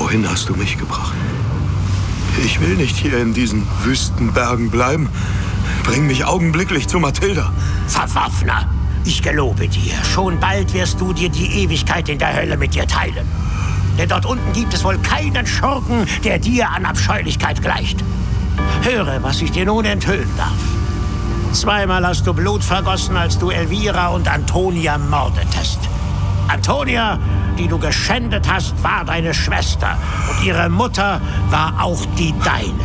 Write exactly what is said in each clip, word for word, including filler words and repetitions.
Wohin hast du mich gebracht? Ich will nicht hier in diesen Wüstenbergen bleiben. Bring mich augenblicklich zu Mathilda. Verworfener, ich gelobe dir, schon bald wirst du dir die Ewigkeit in der Hölle mit dir teilen. Denn dort unten gibt es wohl keinen Schurken, der dir an Abscheulichkeit gleicht. Höre, was ich dir nun enthüllen darf. Zweimal hast du Blut vergossen, als du Elvira und Antonia mordetest. Antonia, die du geschändet hast, war deine Schwester. Und ihre Mutter war auch die deine.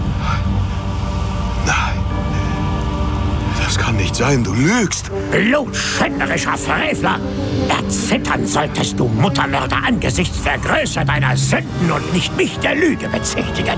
Nein. Das kann nicht sein, du lügst. Blutschänderischer Frevler! Erzittern solltest du, Muttermörder, angesichts der Größe deiner Sünden und nicht mich der Lüge bezichtigen.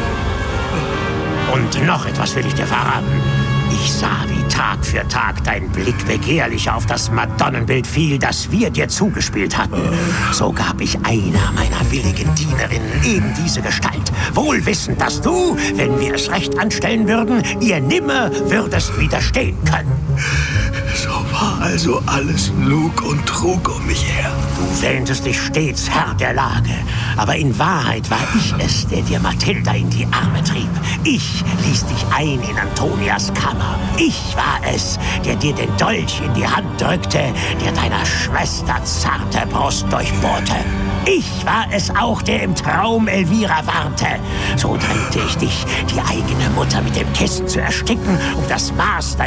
Und noch etwas will ich dir verraten. Ich sah, wie Tag für Tag dein Blick begehrlich auf das Madonnenbild fiel, das wir dir zugespielt hatten. So gab ich einer meiner willigen Dienerinnen eben diese Gestalt, wohl wissend, dass du, wenn wir es recht anstellen würden, ihr nimmer würdest widerstehen können. So war also alles Lug und Trug um mich her. Du wähntest dich stets Herr der Lage, aber in Wahrheit war ich es, der dir Mathilda in die Arme trieb. Ich ließ dich ein in Antonias Kammer. Ich war es, der dir den Dolch in die Hand drückte, der deiner Schwester zarte Brust durchbohrte. Ich war es auch, der im Traum Elvira warnte. So drängte ich dich, die eigene Mutter mit dem Kissen zu ersticken, um das Maß